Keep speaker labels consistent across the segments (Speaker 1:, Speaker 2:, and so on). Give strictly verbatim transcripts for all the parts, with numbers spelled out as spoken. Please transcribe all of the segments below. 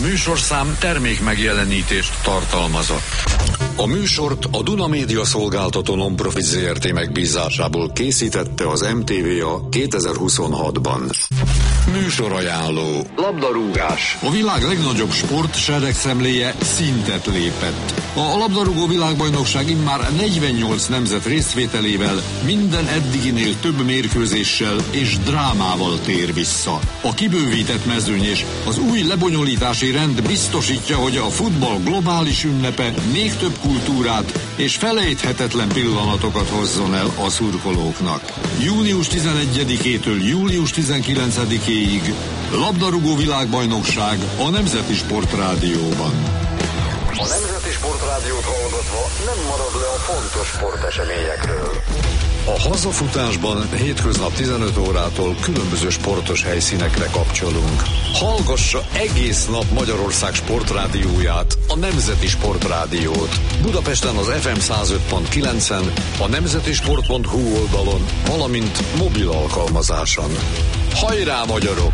Speaker 1: műsorszám termék megjelenítést tartalmazott. A műsort a Duna Média Szolgáltató Non-Profit zé er té megbízásából készítette az em té vé a kétezer-huszonhatban. Műsorajánló. Labdarúgás. A világ legnagyobb sport seregszemléje szintet lépett. A labdarúgó világbajnokság immár negyvennyolc nemzet részvételével minden eddiginél több mérkőzéssel és drámával tér vissza. A kibővített mezőny és az új lebonyolítási rend biztosítja, hogy a futball globális ünnepe még több kultúrát és felejthetetlen pillanatokat hozzon el a szurkolóknak. június tizenegyedikétől július tizenkilencedikéig labdarúgó világbajnokság a Nemzeti Sportrádióban.
Speaker 2: A Nemzeti Sportrádiót hallgatva nem marad le a fontos sporteseményekről.
Speaker 1: A hazafutásban hétköznap tizenöt órától különböző sportos helyszínekre kapcsolunk. Hallgassa egész nap Magyarország sportrádióját, a Nemzeti Sportrádiót. Budapesten az ef em száz öt pont kilencen, a nemzetisport pont hu oldalon, valamint mobil alkalmazáson. Hajrá, magyarok!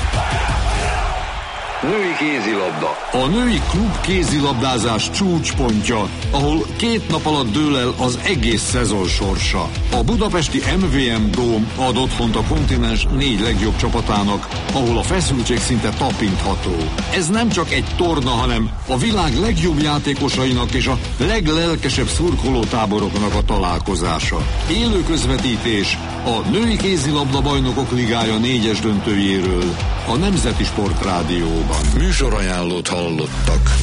Speaker 2: Női kézilabda.
Speaker 1: A női klub kézilabdázás csúcspontja, ahol két nap alatt dől el az egész szezon sorsa. A budapesti em vé em Dóm ad otthont a kontinens négy legjobb csapatának, ahol a feszültség szinte tapintható. Ez nem csak egy torna, hanem a világ legjobb játékosainak és a leglelkesebb szurkolótáboroknak a találkozása. Élő közvetítés a női kézilabda bajnokok ligája négyes döntőjéről a Nemzeti Sportrádióban. Műsorajánlót hallottak.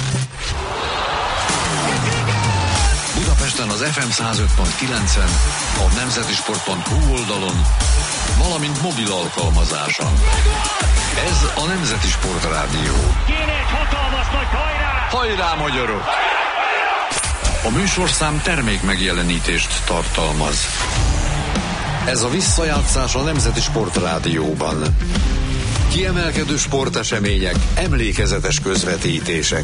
Speaker 1: Budapesten az ef em száz öt pont kilencen, a nemzetisport pont hu oldalon, valamint mobil alkalmazáson. Ez a Nemzeti Sportrádió.
Speaker 3: Kéne egy hatalmas nagy hajrá!
Speaker 1: Hajrá, magyarok! A műsorszám termék megjelenítést tartalmaz. Ez a visszajátszás a Nemzeti Sportrádióban. Kiemelkedő sportesemények, emlékezetes közvetítések.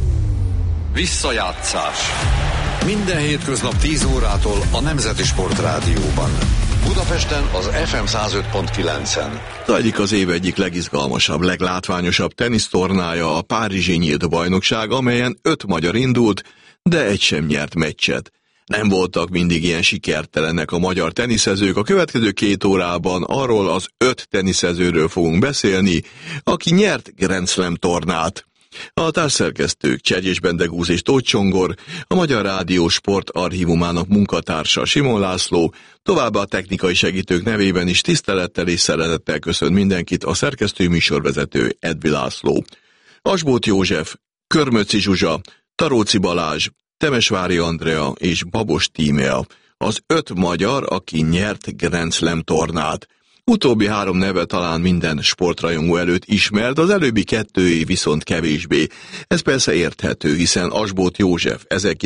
Speaker 1: Visszajátszás. Minden hétköznap tíz órától a Nemzeti Sportrádióban. Budapesten az ef em száz öt pont kilencen.
Speaker 4: Zajlik az év egyik legizgalmasabb, leglátványosabb tenisztornája, a Párizsi Nyílt Bajnokság, amelyen öt magyar indult, de egy sem nyert meccset. Nem voltak mindig ilyen sikertelenek a magyar teniszezők. A következő két órában arról az öt teniszezőről fogunk beszélni, aki nyert Grand Slam tornát. A társszerkesztők Cserjés Bendegúz és Tóth Csongor, a Magyar Rádió Sport Archívumának munkatársa Simon László, továbbá a technikai segítők nevében is tisztelettel és szeretettel köszönt mindenkit a szerkesztő műsorvezető Edvi László. Asbóth József, Körmöczi Zsuzsa, Taróci Balázs, Temesvári Andrea és Babos Tímea, az öt magyar, aki nyert Grand Slam tornát. Utóbbi három neve talán minden sportrajongó előtt ismert, az előbbi kettői viszont kevésbé. Ez persze érthető, hiszen Asbóth József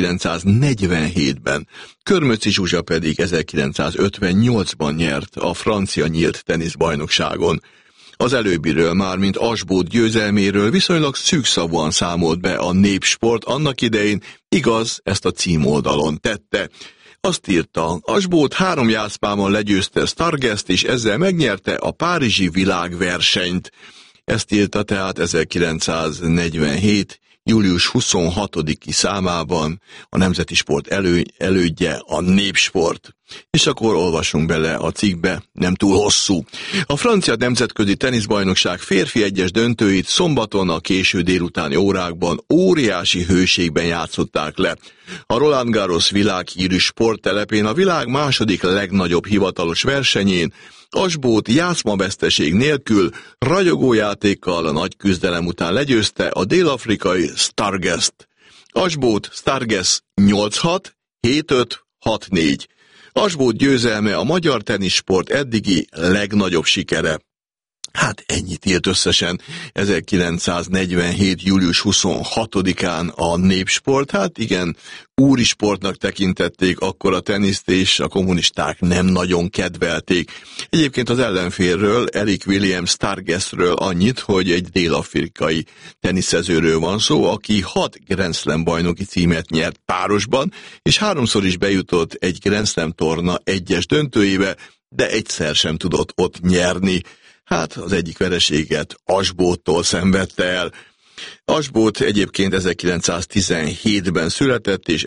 Speaker 4: ezerkilencszáznegyvenhétben, Körmöczi Zsuzsa pedig ezerkilencszázötvennyolcban nyert a francia nyílt teniszbajnokságon. Az előbbiről, már mint Asbóth győzelméről viszonylag szűkszavúan számolt be a Népsport annak idején, igaz, ezt a címoldalon tette. Azt írta, Asbóth három játszmában legyőzte Stargest, és ezzel megnyerte a párizsi világversenyt. Ezt írta tehát ezerkilencszáznegyvenhét. július huszonhatodiki számában a Nemzeti Sport elő, elődje a Népsport. És akkor olvasunk bele a cikkbe, nem túl hosszú. A francia nemzetközi teniszbajnokság férfi egyes döntőit szombaton a késő délutáni órákban óriási hőségben játszották le. A Roland Garros világhírű sporttelepén, a világ második legnagyobb hivatalos versenyén, Asbóth játszmaveszteség nélkül ragyogó játékkal a nagy küzdelem után legyőzte a dél-afrikai Stargest. Asbóth Stargest nyolc hat, hét öt, hat négy. Asbóth győzelme a magyar teniszsport eddigi legnagyobb sikere. Hát ennyit írt összesen ezerkilencszáznegyvenhét. július huszonhatodikán a Népsport. Hát igen, úri sportnak tekintették akkor a teniszt, és a kommunisták nem nagyon kedvelték. Egyébként az ellenfélről, Eric Williams Stargestről annyit, hogy egy dél-afrikai teniszezőről van szó, aki hat Grand Slam bajnoki címet nyert párosban, és háromszor is bejutott egy Grand Slam torna egyes döntőjébe, de egyszer sem tudott ott nyerni. Hát az egyik vereséget Asbóthtól szenvedte el. Asboth egyébként ezerkilencszáztizenhétben született, és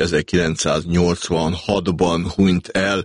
Speaker 4: ezerkilencszáznyolcvanhatban hunyt el,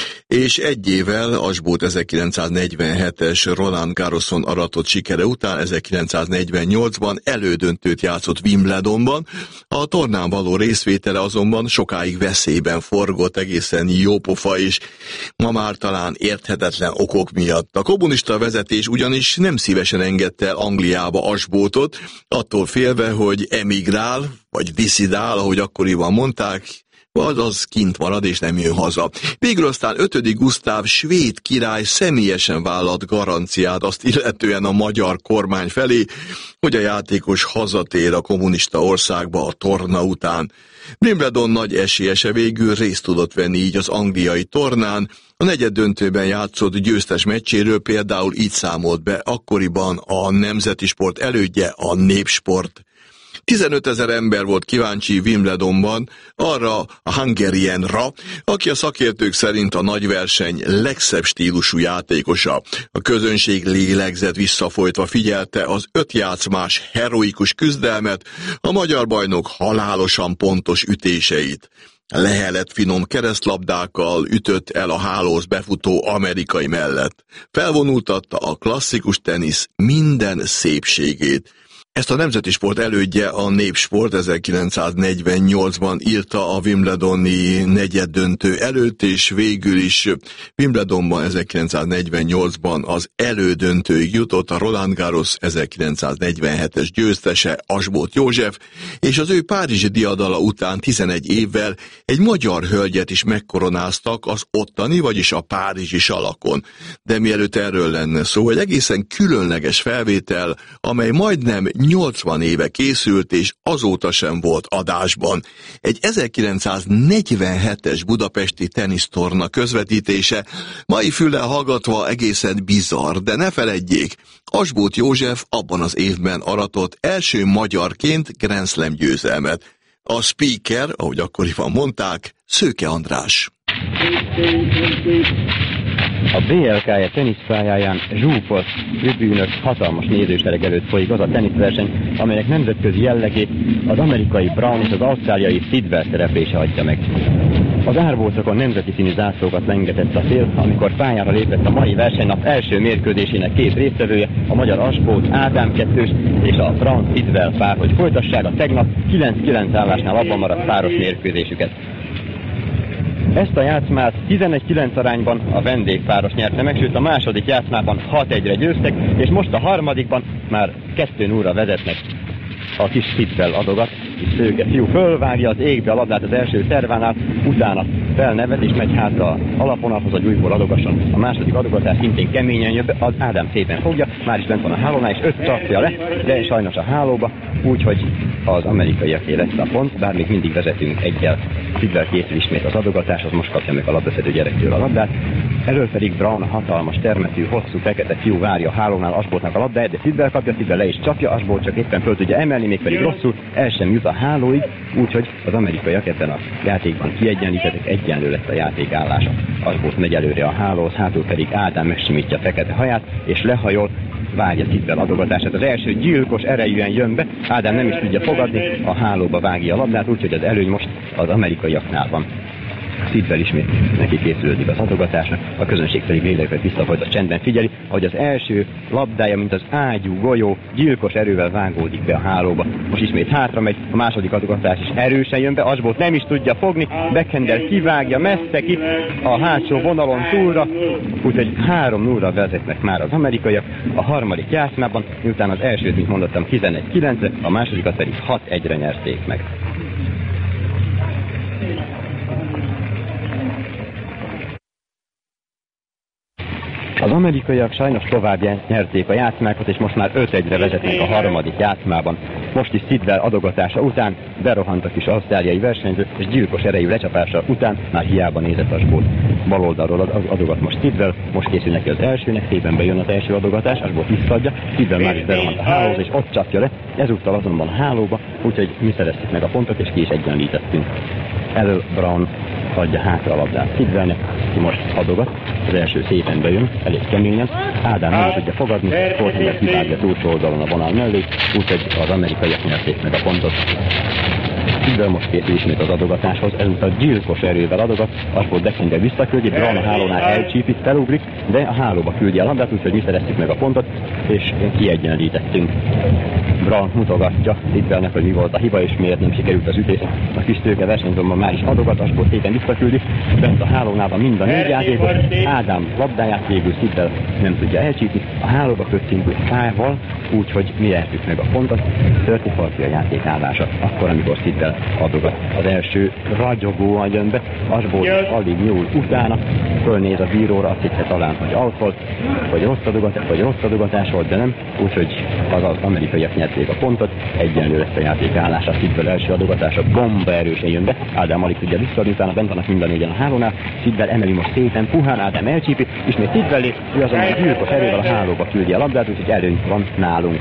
Speaker 4: és egy évvel Asboth ezerkilencszáznegyvenhetes Roland Garroson aratott sikere után ezerkilencszáznegyvennyolcban elődöntőt játszott Wimbledonban, a tornán való részvétele azonban sokáig veszélyben forgott, egészen jópofa is, ma már talán érthetetlen okok miatt. A kommunista vezetés ugyanis nem szívesen engedte el Angliába Asbothot, attól félve, hogy emigrál, vagy diszidál, ahogy akkoriban mondták, azaz kint marad és nem jön haza. Végül aztán ötödik Gusztáv svéd király személyesen vállalt garanciát azt illetően a magyar kormány felé, hogy a játékos hazatér a kommunista országba a torna után. Wimbledon nagy esélyese végül részt tudott venni így az angliai tornán. A negyeddöntőben játszott győztes meccséről például így számolt be akkoriban a Nemzeti Sport elődje, a Népsport. tizenötezer ember volt kíváncsi Wimbledonban arra a Hungarianra, aki a szakértők szerint a nagyverseny legszebb stílusú játékosa. A közönség lélegzett visszafolytva figyelte az öt játszmás heroikus küzdelmet, a magyar bajnok halálosan pontos ütéseit. Lehelet finom keresztlabdákkal ütött el a hálóz befutó amerikai mellett. Felvonultatta a klasszikus tenisz minden szépségét. Ezt a Nemzeti Sport elődje, a Népsport ezerkilencszáznegyvennyolcban írta a wimbledoni negyeddöntő előtt, és végül is Wimbledonban ezerkilencszáznegyvennyolcban az elődöntőig jutott a Roland Garros ezerkilencszáznegyvenhetes győztese, Asboth József, és az ő párizsi diadala után tizenegy évvel egy magyar hölgyet is megkoronáztak az ottani, vagyis a párizsi salakon. De mielőtt erről lenne szó, egy egészen különleges felvétel, amely majdnem nyolcvan éve készült, és azóta sem volt adásban. Egy ezerkilencszáznegyvenhetes budapesti tenisztorna közvetítése, mai füllel hallgatva egészen bizarr, de ne feledjék, Asboth József abban az évben aratott első magyarként Grand Slam győzelmet. A speaker, ahogy akkoriban mondták, Szőke András.
Speaker 5: A bé el ká-ja teniszpályáján zsúfolt tribűnök, hatalmas nézősereg előtt folyik az a teniszverseny, amelyek nemzetközi jellegét az amerikai Brown és az ausztráliai Sidwell szereplése adja meg. Az árboltokon nemzeti színű zászlókat lengetett a szél, amikor pályára lépett a mai versenynap első mérkőzésének két résztvevője, a magyar Asboth Ádám kettős és a Brown Sidwell pár, hogy folytassák a tegnap kilenc kilenc állásnál abban maradt páros mérkőzésüket. Ezt a játszmát tizenegy kilenc arányban a vendégpáros nyerte meg, sőt a második játszmában hat egyre győztek, és most a harmadikban már kettő nullra vezetnek. A kis Sidwell adogat, és Szőke fiú fölvágja az égbe a labdát az első szervánál, utána felnevet és megy hátra a alapvonalhoz, hogy újból adogasson. A második adogatás szintén keményen jön be, az Ádám szépen fogja, már is bent van a hálónál, és öt tartja le, de sajnos a hálóba, úgyhogy az amerikaiaké lesz a pont, bár még mindig vezetünk egyel. Sidwell készül ismét az adogatáshoz, most kapja meg a labdaszedő gyerektől a labdát. Elől pedig Brown, a hatalmas termetű, hosszú, fekete fiú várja a hálónál Asbothnak a labdát, de Sidwell kapja, Sidwell le is csapja, Asboth csak éppen föl tudja emelni, mégpedig rosszul, el sem jut a hálóig, úgyhogy az amerikaiak ebben a játékban kiegyenlítettek, egyenlő lett a játék állása. Asboth megy előre a hálóhoz, hátul pedig Ádám megsimítja a fekete haját, és lehajol, vágja Sidwell adogatását. Az első gyilkos erejűen jön be, Ádám nem is tudja fogadni, a hálóba vágja a labdát, úgyhogy az előny most az amerikaiaknál van. Sidwell ismét neki készülődik az adogatásra, a közönség pedig lélegzett visszafolyt, csendben figyeli, ahogy az első labdája, mint az ágyú golyó, gyilkos erővel vágódik be a hálóba. Most ismét hátra megy, a második adogatás is erősen jön be, Asboth nem is tudja fogni, backhand-del kivágja messze ki a hátsó vonalon túlra, úgyhogy három nullra vezetnek már az amerikaiak a harmadik játszmában, miután az elsőt, mint mondottam, tizenegy kilencre, a másodikat pedig hat egyre nyerték meg. Az amerikaiak sajnos tovább nyerték a játszmákat, és most már öt egyre vezetnek a harmadik játszmában. Most is Sidwell adogatása után berohant a kis ausztráliai versenyző, és gyilkos erejű lecsapása után már hiába nézett Asboth. Bal oldalról adogat most Sidwell, most készül neki az elsőnek, szépen bejön az első adogatás, Asboth visszaadja, Sidwell már is berohant a hálóhoz, és ott csapja le, ezúttal azonban a hálóba, úgyhogy mi szereztük meg a pontot, és ki is egyenlítettünk. Elő Brown adja hátra a labdát Sidwellnek, ki most adogat, az első szépen bejön, elég keményen, Ádám nem tudja fogadni, Fortinger kivágja túlsó oldalon a vonal mellé, úgyhogy az amerikaiak nyerték meg a pontot. Sidwell most készül ismét az adogatáshoz, ezúttal gyilkos erővel adogat, Ashford Beckinger visszaküldi, Brown a hálónál elcsípi, felugrik, de a hálóba küldi a labdát, úgyhogy mi szereztük meg a pontot, és kiegyenlítettünk. Brown mutogatja Sidwellnek, hogy mi volt a hiba, és miért nem sikerült az ütés. A kis tőke versenyzomban már is adogat, Ashford szépen visszaküldi, bent a hálónában mind a négy játékos, Ádám labdáját végül Sidwell nem tudja elcsípni, a hálóba köttünk fával, úgyhogy mi értük meg a pontot, Szörti Parti a játékállása, akkor, amikor Sidwell adogat. Az első ragyogóan jön be, Ashford alig nyúl utána, fölnéz a bíróra, azt hitte talán, hogy out volt, vagy rossz adogatás, vagy rossz adogatás volt, de nem, úgyhogy az, az amerikaiak nyerték a pontot, egyenlő lesz a játékállása, Sidwell első adogatása, bomba erősen jön be, Ádám alig tudja visszaadni, utána bent vannak mind a négyen a hálónál, Sidwell emeli most szépen, puhán, Ádám elcsípi, ismét Sidwellé, ő azonban a gyilkos erővel a hálóba küldi a labdát, úgyhogy előny van nálunk.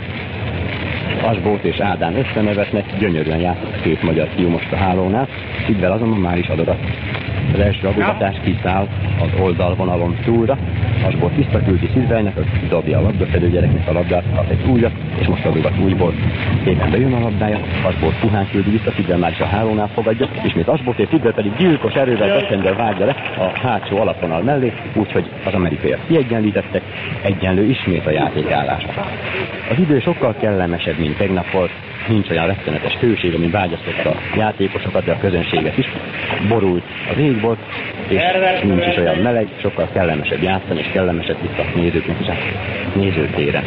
Speaker 5: Ashford és Ádám összenevetnek, gyönyörűen játszott a két magyar fiú most a hálónál, Sidwell azonban már is adogat. Az első adogatás kiszáll az oldalvonalon túlra, Ashford visszaküldi Sidwellnek, dobja a labdafedő gyereknek a labdát, kap egy újat, és most adogat újból. Szépen bejön a labdája, Ashford puhán küldi vissza, Sidwell már is a hálónál fogadja, ismét Ashford és Sidwell pedig gyilkos erővel Beckinger vágja le a hátsó alapvonal mellé, úgyhogy az amerikaiak kiegyenlítettek, egyenlő ismét a játékállás. Az idő sokkal kellemesebb, mint tegnap volt, nincs olyan rettenetes hőség, ami vágyasztotta a játékosokat, de a közönséget is. Borult az égbolt, és nincs is olyan meleg, sokkal kellemesebb játszani, és kellemesebb itt a nézőknek is a nézőtéren.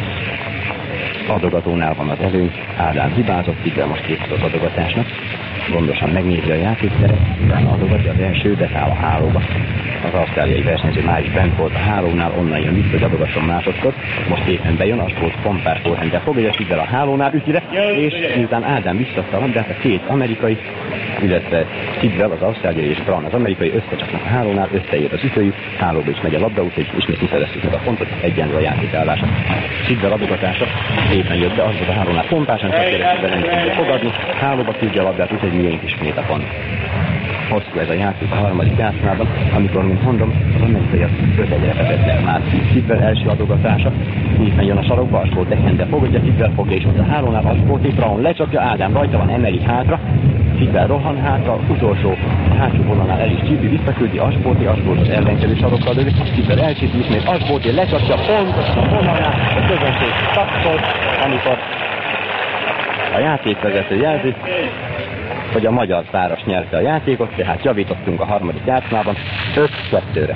Speaker 5: Adogatónál van az előny, Ádám hibázott, Sidwell most készül az adogatásnak, gondosan megnézi a játékteret, utána adogatja az első, beszáll a hálóba. Az ausztráliai versenyző már is bent volt a hálónál, onnan jön vissza, hogy adogasson másodszor. Most éppen bejön, Ashford pompás forehand-del fogja, Sidwell a hálónál üti le, és miután Ádám visszadta a labdát, a két amerikai, illetve Sidwell az ausztráliai és Brown az amerikai összecsapnak a hálónál, összeér az ütőjük, hálóba is megy a labda, úgyhogy ismét mi szereztük meg a pontot, egyenlő a játékállása. Sidwell adogatása szépen jött be, Ashford a hálónál pompásan csak keresztül nem tudja fogadni, hálóba küldje a labdát, úgyhogy miénk ismét a pont. Hosszú ez a játék a harmadik játszmában, amikor, mint mondom, az amerikaiak öt egyre vezetnek már. Sidwell első adogatása, szépen jön a sarokba, Ashford Beckinger fogadja, Sidwell fogja és ott a hálónál, Ashford és Brown lecsapja, Ádám rajta van, emeli hátra, Sidwell rohan hátra, utolsó a hátsó vonalnál el is csípi, visszaküldi Ashford, Ashford az ellenkező sarokkal lövi, Sidwell elcsípi, ismét Ashford lecsapja, pontosan a vonalnál, a közönség tapsol, amikor a játékvezető jelzi, hogy a magyar páros nyerte a játékot, tehát javítottunk a harmadik játszmában öt kettőre.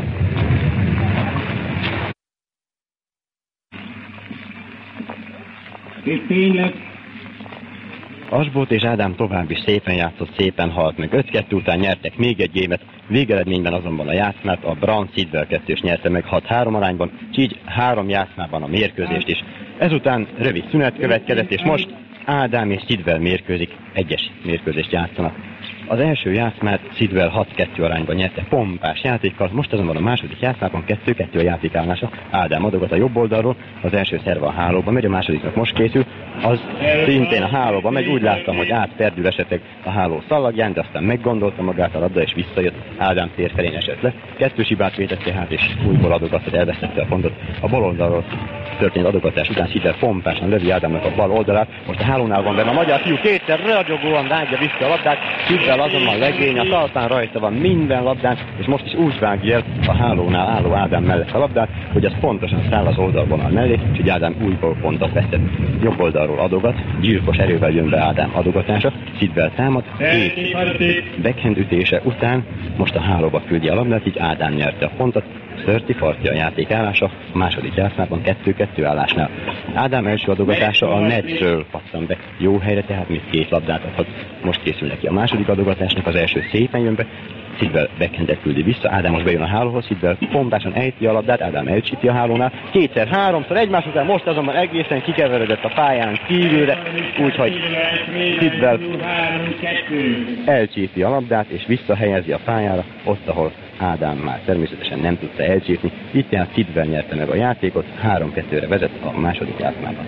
Speaker 5: Ashford és Ádám tovább is szépen játszott, szépen halt meg. öt kettő után nyertek még egy gémet, végeredményben azonban a játszmát a Brown Sidwell kettős nyerte meg hat három arányban, így három játszmában a mérkőzést is. Ezután rövid szünet következett, és most Ádám és Sidwell mérkőzik, egyes mérkőzést játszanak. Az első játszmát Sidwell hat kettő arányban nyerte pompás játékkal, most azonban a második játszmában kettő kettő a játékállása. Ádám adogat a jobb oldalról, az első szerve a hálóba megy, a másodiknak most készül, az szintén a hálóba megy, úgy láttam, hogy átperdül esetleg a háló szallagján, de aztán meggondolta magát a labda és visszajött, Ádám tér felén esett le. Kettős hibát vétett tehát, és újból adogat, hogy elvesztette a pontot. A bal oldalról történt adogatás után Sidwell pompásan lövi Ádámnak a bal oldalát, most a hálónál van benne a magyar fiú, kétszer ragyogóan vágja vissza a labdát, Sidwell azonban legény, a talpán rajta van minden labdán, és most is úgy vágja el a hálónál álló Ádám mellett a labdát, hogy az pontosan száll az oldalvonal mellé, és Ádám újból pontot veszett. Jobb oldalról adogat, gyilkos erővel jön be Ádám adogatása, Sidwell támad, két backhand ütése után most a hálóba küldi a labdát, így Ádám nyerte a pontot. Szörti Parti a játékállása, a második játszmában kettő kettő állásnál. Ádám első adogatása a netről pattan be jó helyre, tehát még két labdát adhat. Most készül neki a második adogatásnak, az első szépen jön be, Sidwell backhandet küldi vissza, Ádám most bejön a hálóhoz, Sidwell pompásan ejti a labdát, Ádám elcsípi a hálónál, kétszer, háromszor egymás után, most azonban egészen kikeveredett a pályán kívülre, úgyhogy Sidwell elcsípi a labdát és visszahelyezi a pályára, ott ahol Ádám már természetesen nem tudta elcsípni, itt tehát Sidwell nyerte meg a játékot, három kettőre vezet a második játszmában.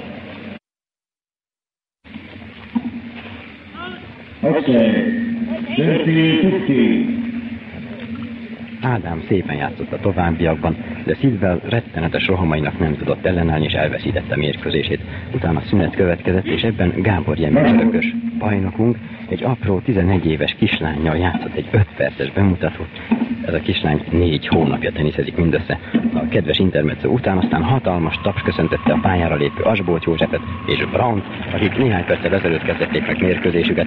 Speaker 6: Okay.
Speaker 5: Ádám szépen játszott a továbbiakban, de Szilvel rettenetes rohamainak nem tudott ellenállni és elveszítette mérkőzését. Utána szünet következett, és ebben Gábor Jemés örökös bajnokunk egy apró tizenegy éves kislánnyal játszott egy öt perces bemutatót. Ez a kislány négy hónapja teniszezik mindössze. A kedves intermezzo után aztán hatalmas taps köszöntette a pályára lépő Asbolt Józsefet és Braunt, akik néhány perccel ezelőtt kezdették meg mérkőzésüket.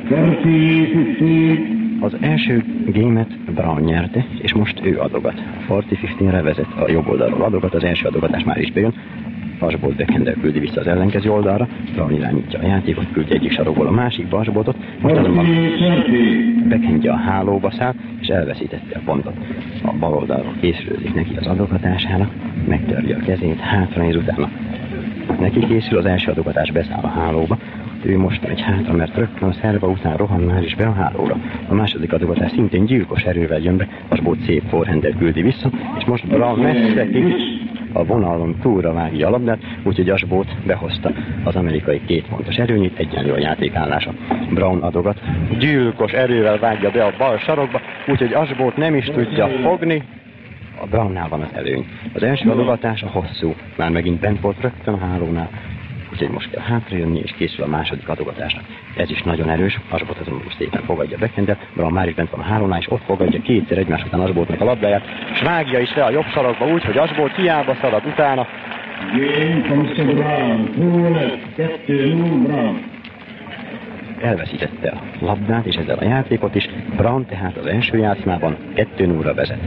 Speaker 5: Az első gémet Braun nyerte, és most ő adogat. A negyven-tizenre vezet, a jobb oldalról adogat, az első adogatás már is bejön. Asbolt backhand-el küldi vissza az ellenkező oldalra, Braun irányítja a játékot, küldje egyik sarokból a másikba Asboltot, most azonban backhandja a hálóba száll, és elveszítette a pontot. A bal oldalról készülődik neki az adogatására, megtörje a kezét, hátra néz utána. Neki készül, az első adogatás beszáll a hálóba, ő most megy hátra, mert rögtön a szerva után rohan már is be a hálóra. A második adogatás szintén gyilkos erővel jön be, Asbolt szép forehand-el küldi vissza, és most Braun messze ki a vonalon túlra vágja a labdát, úgyhogy Asbolt behozta az amerikai két pontos erőnyét, egyenlő a játékállása. Braun adogat, gyilkos erővel vágja be a bal sarokba, úgyhogy Asbolt nem is tudja fogni, a Braunnál van az előny. Az első adogatás a hosszú, már megint bent volt rögtön a hálónál, úgyhogy most kell hátrajönni, és készül a második adogatásnak. Ez is nagyon erős, Asbolt azonban most szépen fogadja a backhandet, Braun már is bent van a hálónál, és ott fogadja kétszer egymás után Asboltnak a labdáját, és vágja is le a jobb sarokba úgy, hogy Asbolt hiába szalad utána. Elveszítette a labdát, és ezzel a játékot is. Braun tehát az első játszmában kettő nullra vezet.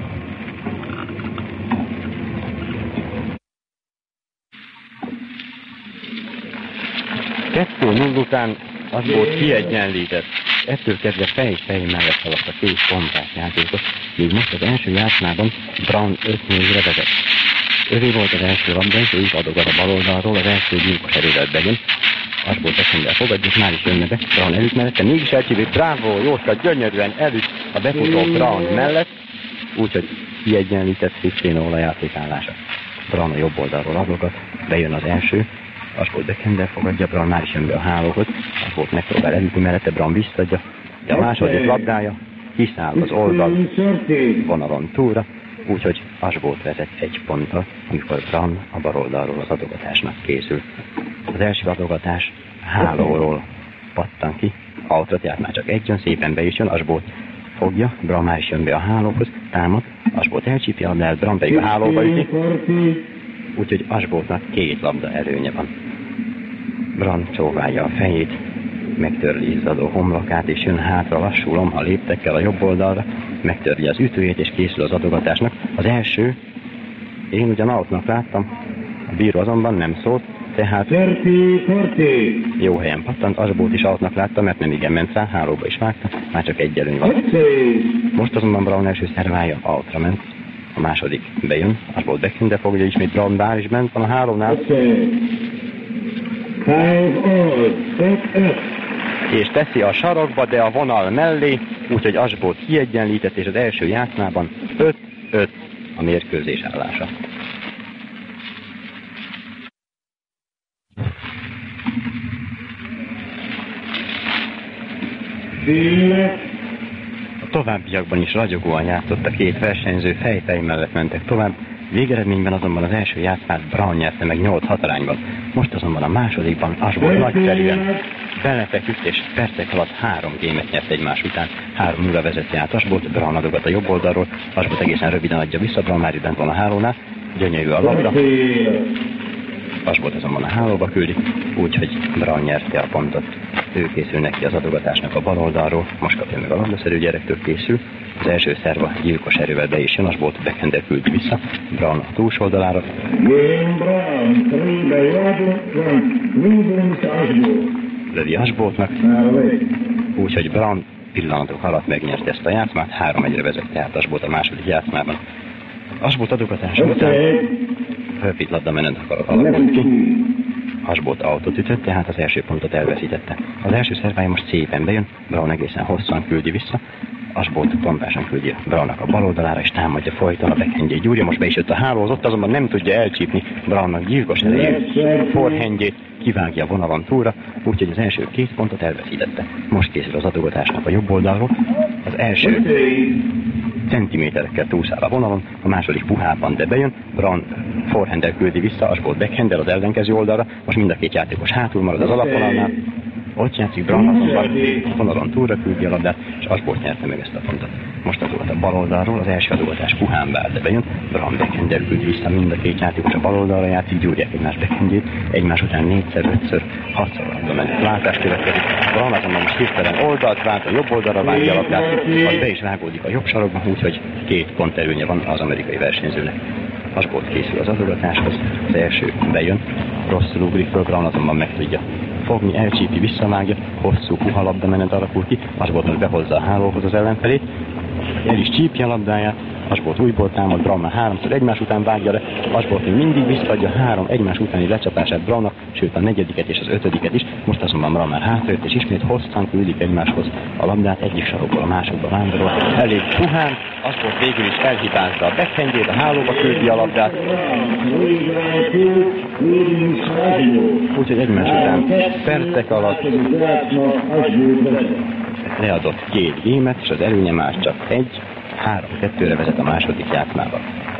Speaker 5: kettő null után Asbolt kiegyenlített. Ettől kezdve fej-fej mellett szaladt a két pontás játékot, míg most az első játszmában Braun öt négyre vezet. Övé volt az első labda, és ő is adogat a bal oldalról, az első gyilkos erővel bejön. Asbolt backhandel fogadja, és már is jönne be. Braun elüt mellette, mégis elcsípít, bravo, Jóska gyönyörűen elüt a befutó Braun mellett, úgyhogy kiegyenlített tizennulla a játékállása. Braun a jobb oldalról adogat, bejön az első, Asbolt backhandel fogadja, Braun már is jön be a hálóhoz, Asbolt megpróbál elütni mellette, Braun visszadja, de a második labdája kiszáll az oldal vonalon túlra, úgyhogy Asbolt vezet egy ponttal, amikor Braun a bal oldalról az adogatásnak készül. Az első adogatás hálóról pattan ki, outra, tehát már csak egy jön, szépen be is jön, Asbolt fogja, Braun már is jön be a hálóhoz, támad, Asbolt elcsípja a labdát, Braun pedig a hálóba üti, úgyhogy Asboltnak két labda előnye van. Braun csóválja a fejét, megtörli izzadó homlokát, és jön hátra lassú lomha léptekkel a jobb oldalra, megtörli az ütőjét, és készül az adogatásnak. Az első, én ugyan outnak láttam, a bíró azonban nem szólt, tehát jó helyen pattant, Asbolt is outnak látta, mert nem igen ment rá, hálóba is vágta, már csak egy előny van. Most azonban Braun első szervája outra ment, a második bejön, Asbolt backhandel fogja, ismét Braun bár is bent van a hálónál. És teszi a sarokba, de a vonal mellé, úgyhogy Asbolt kiegyenlített, és az első játszmában öt öt a mérkőzés állása. A továbbiakban is ragyogóan játszott a két versenyző, fej-fej mellett mentek tovább, végeredményben azonban az első játszmát Braun nyerte meg nyolc hat arányban. Most azonban a másodikban Asbolt nagyszerűen belefeküdt, és percek alatt három gémet nyert egymás után. három nulla vezette át Asbolt, Braun adogat a jobb oldalról, Asbolt egészen röviden adja vissza, Braun már bent van a hálónál, gyönyörű a labda. Asbolt azonban a hálóba küldi, úgyhogy Braun nyerte a pontot. Ő készül neki az adogatásnak a bal oldalról, most kapja meg a labdaszerű gyerektől készül. Az első szerva gyilkos erővel be is jön, Asbolt backhandel küldi vissza, Braun a túlsó oldalára. Lövi Asboltnak, úgyhogy Braun pillanatok alatt megnyerte ezt a játszmát, három egyre vezette át Asbolt a második játszmában. Asbolt adogatása után rövid labdamenet akarok alakult ki. Asbolt autót ütött, tehát az első pontot elveszítette. Az első szervája most szépen bejön, Braun egészen hosszan küldi vissza. Asbolt pompásan küldi Brownnak a bal oldalára, és támadja folyton a backhandjét. Gyúrja most be is jött a hálóhoz, ott azonban nem tudja elcsípni Brownnak gyilkos erejű forehandjét, kivágja a vonalon túlra, úgyhogy az első két pontot elveszítette. Most készül az adogatásnak a jobb oldalról. Az első centiméterekkel túlszáll a vonalon, a második puhában, de bejön. Brown forehandel küldi vissza, Asbolt backhandel az ellenkező oldalra. Most mind a két játékos hátul marad az alapvonalnál. Ott játszik Brown azonban vonalon túlra küldi a labdát, és Asbolt nyerte meg ezt a pontot. Most adogat a bal oldalról, az első adogatás puhán vár, de bejön. Brown backhandel küldi vissza, mind a két játékos a bal oldalra játszik, gyúrják egymás backhandjét, egymás után négyszer, ötször, hatszor labda mennek. Váltás következik. Brown azonban most hirtelen oldalt vált, a jobb oldalra vágja a labdát, majd be is vágódik a jobb sarokba, úgyhogy két pont előnye van az amerikai versenyzőnek. Asbolt készül az adogatáshoz, az első bejön, rosszul ugrik föl, Brown azonban meg tudja fogni, elcsípi, visszavágja, hosszú puha labdamenet alakul ki, Asbolt most behozza a hálóhoz az ellenfelét, el is csípja a labdáját, Asbolt újból támad, Brown már háromszor egymás után vágja le, Asbolt még mindig visszaadja három egymás utáni lecsapását Brownnak, sőt a negyediket és az ötödiket is, most azonban Brown már hátrajött, és ismét hosszan küldik egymáshoz a labdát, egyik sarokból a másodba vándorol, elég puhán, Asbolt végül is elhibázza a backhandjét, a hálóba küldi a labdát, úgyhogy egymás után percek alatt leadott két gémet, és az előnye már csak egy, három-kettőre vezet a második játszmában.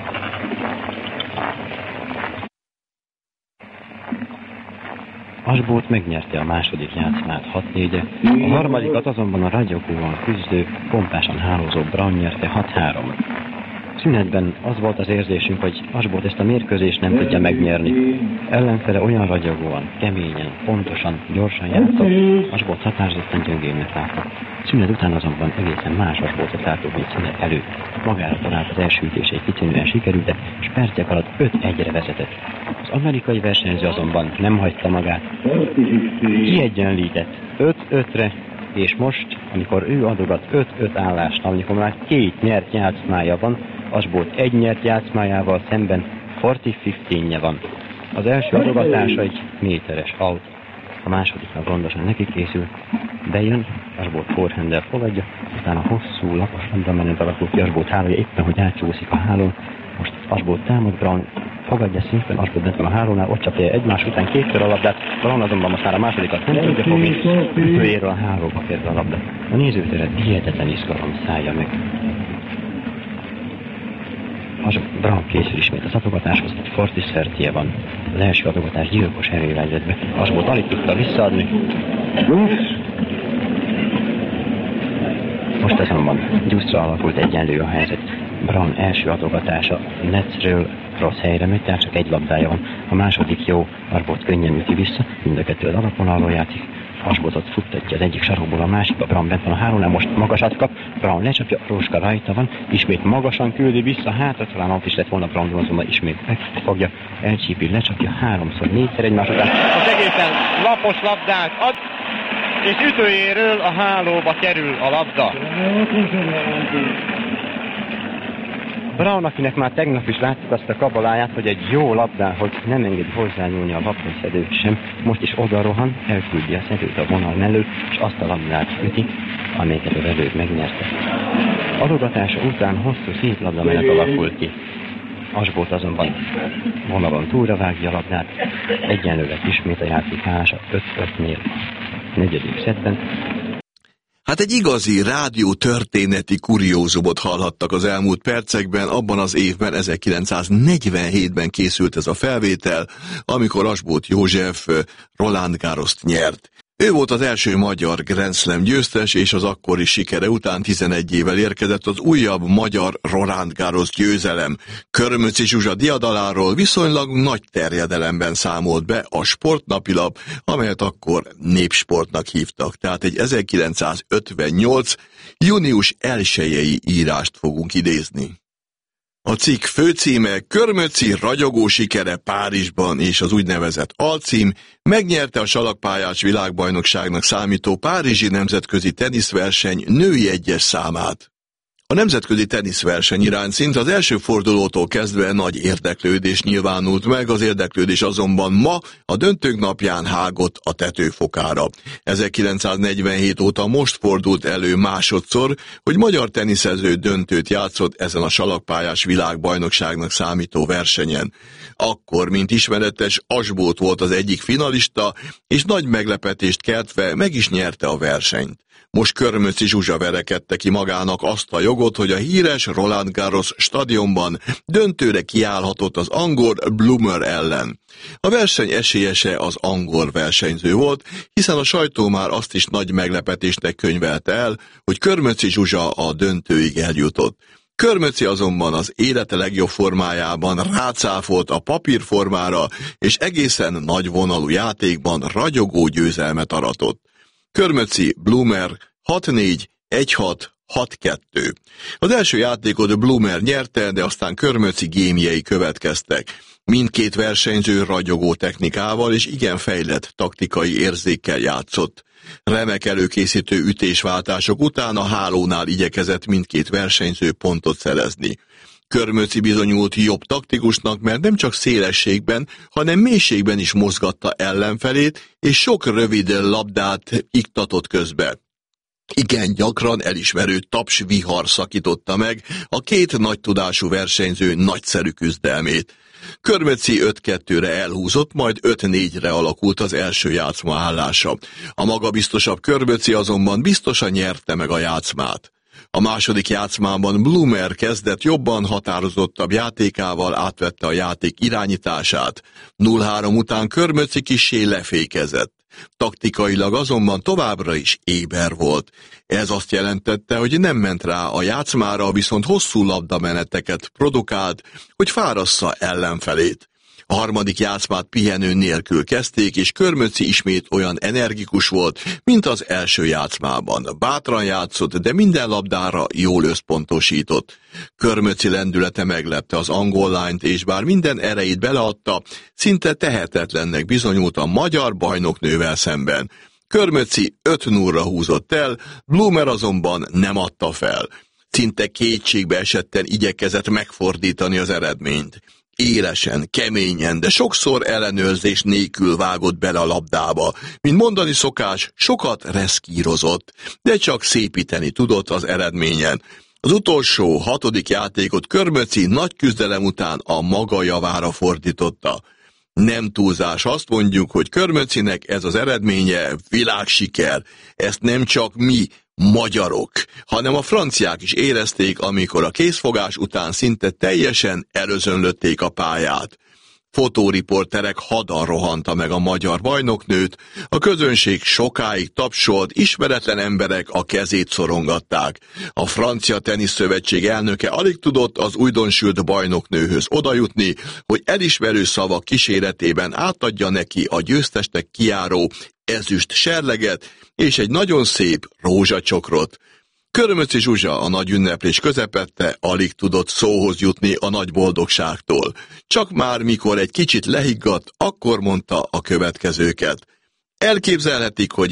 Speaker 5: Asbolt megnyerte a második játszmát hat négyre, a harmadikat azonban a ragyogóan küzdő, pompásan hálózó Brown nyerte hat háromra. Szünetben az volt az érzésünk, hogy Asbolt ezt a mérkőzést nem tudja megnyerni. Ellenfele olyan ragyogóan, keményen, pontosan, gyorsan játszott, Asbolt határozottan gyöngének látta. Szünet után azonban egészen más Asboltot látott, mint szünet előtt. Magára talált az első ütései kitűnően sikerült, és percek alatt öt egyre vezetett. Az amerikai versenyző azonban nem hagyta magát. Kiegyenlített öt ötre, és most, amikor ő adogat öt öt állásnál, amikor már két nyert játszmája van, Asbolt egy nyert játszmájával szemben negyven tizenöt van. Az első adogatása egy méteres out, a másodiknak gondosan neki készül, bejön, Asbolt forehandel fogadja, utána hosszú, lapos labdamenet alakul ki, Asbolt hálója éppen, hogy átcsúszik a hálón, most Asbolt támad, Brown fogadja szépen, Asbolt bent van a hálónál, ott csapja egymás után kétszer a labdát, Brown azonban most már a másodikat nem tudja fogni, ütőjéről a hálóba kérde a labda. A nézőteret hihetetlen izgalom szállja meg. Brown készül ismét az adogatáshoz, egy fortiszertie van. Az első adogatás gyilkos erővel jött be. Asbolt alig tudta visszaadni. Most azonban gyuszra alakult egyenlő a helyzet. Brown első adogatása netről rossz helyre megy, tehát csak egy labdája van. A második jó, Asbolt könnyen üti vissza, mind a kettő az alapvonalról játszik. Asboltot futtatja az egyik sarokból a másikba, Brown bent van a hálónál, most magasat kap, Brown lecsapja, Róska rajta van, ismét magasan küldi vissza, hátra talán ott is lett volna Brown, azonban ismét megfogja, elcsípi, lecsapja háromszor, négyszer egymás után. Az egészen lapos labdát ad, és ütőjéről a hálóba kerül a labda. Brown, akinek már tegnap is láttuk azt a kabaláját, hogy egy jó labdához nem engedi hozzányúlni a labdaszedőt sem, most is oda rohan, elküldi a szedőt a vonal mellől, és azt a labdát üti, amelyeket az előbb megnyerte. Adogatása után hosszú szép labdamenet alakul ki. Asbolt azonban vonalon túlra vágja a labdát, egyenlőre ismét a játékállása öt ötnél negyedik szettben.
Speaker 4: Hát egy igazi rádió történeti kuriózumot hallhattak az elmúlt percekben, abban az évben, ezerkilencszáznegyvenhétben készült ez a felvétel, amikor Asbolt József Roland Garrost nyert. Ő volt az első magyar Grand Slam győztes, és az akkori sikere után tizenegy évvel érkezett az újabb magyar Roland Garros győzelem. Körmöczi Zsuzsa diadaláról viszonylag nagy terjedelemben számolt be a Sportnapilap, amelyet akkor Népsportnak hívtak. Tehát egy ezerkilencszázötvennyolc. június elsejei írást fogunk idézni. A cikk főcíme Körmöczi ragyogó sikere Párizsban, és az úgynevezett alcím megnyerte a salakpályás világbajnokságnak számító párizsi nemzetközi teniszverseny női egyes számát. A nemzetközi teniszverseny iránt szinte az első fordulótól kezdve nagy érdeklődés nyilvánult meg, az érdeklődés azonban ma a döntők napján hágott a tetőfokára. ezerkilencszáznegyvenhét óta most fordult elő másodszor, hogy magyar teniszező döntőt játszott ezen a salakpályás világbajnokságnak számító versenyen. Akkor, mint ismeretes, Asbóth volt az egyik finalista, és nagy meglepetést keltve meg is nyerte a versenyt. Most Körmöczi Zsuzsa verekedte ki magának azt a jogot, hogy a híres Roland Garros stadionban döntőre kiállhatott az angol Bloomer ellen. A verseny esélyese az angol versenyző volt, hiszen a sajtó már azt is nagy meglepetésnek könyvelte el, hogy Körmöczi Zsuzsa a döntőig eljutott. Körmöczi azonban az élete legjobb formájában rácáfolt a papírformára, és egészen nagyvonalú játékban ragyogó győzelmet aratott. Körmöczi Bloomer hat négy, egy hat, hat kettő. Az első játékot Bloomer nyerte, de aztán Körmöczi gémjei következtek. Mindkét versenyző ragyogó technikával és igen fejlett taktikai érzékkel játszott. Remek előkészítő ütésváltások után a hálónál igyekezett mindkét versenyző pontot szerezni. Körmöczi bizonyult jobb taktikusnak, mert nem csak szélességben, hanem mélységben is mozgatta ellenfelét, és sok rövid labdát iktatott közbe. Igen gyakran elismerő tapsvihar szakította meg a két nagy tudású versenyző nagyszerű küzdelmét. Körmöczi öt kettőre elhúzott, majd öt négyre alakult az első játszma állása. A magabiztosabb Körmöczi azonban biztosan nyerte meg a játszmát. A második játszmában Bloomer kezdett jobban, határozottabb játékával átvette a játék irányítását. nulla három után Körmöczi kissé lefékezett. Taktikailag azonban továbbra is éber volt. Ez azt jelentette, hogy nem ment rá a játszmára, viszont hosszú labdameneteket produkált, hogy fárassza ellenfelét. A harmadik játszmát pihenő nélkül kezdték, és Körmöczi ismét olyan energikus volt, mint az első játszmában. Bátran játszott, de minden labdára jól összpontosított. Körmöczi lendülete meglepte az angol lányt, és bár minden erejét beleadta, szinte tehetetlennek bizonyult a magyar bajnoknővel szemben. Körmöczi öt nullra húzott el, Bloomer azonban nem adta fel. Szinte kétségbe esetten igyekezett megfordítani az eredményt. Élesen, keményen, de sokszor ellenőrzés nélkül vágott bele a labdába. Mint mondani szokás, sokat reszkírozott, de csak szépíteni tudott az eredményen. Az utolsó, hatodik játékot Körmöczi nagy küzdelem után a maga javára fordította. Nem túlzás azt mondjuk, hogy Körmöcinek ez az eredménye világsiker. Ezt nem csak mi, magyarok, hanem a franciák is érezték, amikor a készfogás után szinte teljesen elözönlötték a pályát. Fotóriporterek hadan rohanta meg a magyar bajnoknőt, a közönség sokáig tapsolt, ismeretlen emberek a kezét szorongatták. A Francia Teniszszövetség elnöke alig tudott az újdonsült bajnoknőhöz odajutni, hogy elismerő szavak kíséretében átadja neki a győztesnek kijáró ezüst serleget és egy nagyon szép rózsacsokrot. Körmöczi Zsuzsa a nagy ünneplés közepette alig tudott szóhoz jutni a nagy boldogságtól. Csak már mikor egy kicsit lehiggadt, akkor mondta a következőket. Elképzelhetik, hogy